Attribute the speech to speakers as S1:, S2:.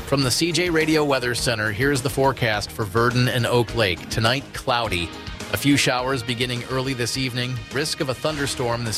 S1: From the CJ Radio Weather Center, here's the forecast for Verdon and Oak Lake. Tonight, cloudy. A few showers beginning early this evening. Risk of a thunderstorm this